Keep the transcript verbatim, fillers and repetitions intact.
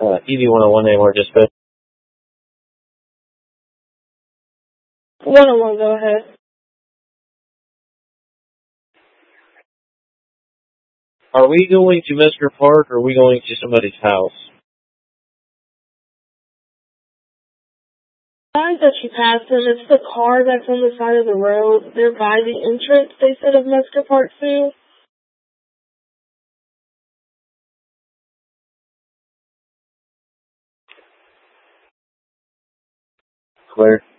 Uh, E V one oh one, name or dispatch. one oh one, go ahead. Are we going to Mister Park or are we going to somebody's house? Signs that you passed them, it's the car that's on the side of the road. They're by the entrance, they said, of Mesker Park Zoo. Clear.